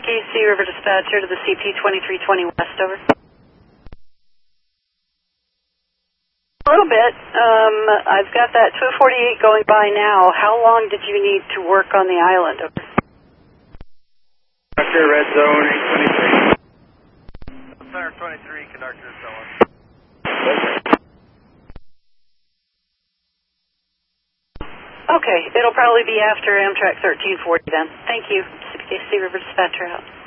CPKC River Dispatcher to the CP 2320 West, over. A little bit. I've got that 248 going by now. How long did you need to work on the island? Over. Conductor, red zone, 823. Center 23, conductor, so on. Okay, it'll probably be after Amtrak 1340 then. Thank you. CPKC River Dispatcher out.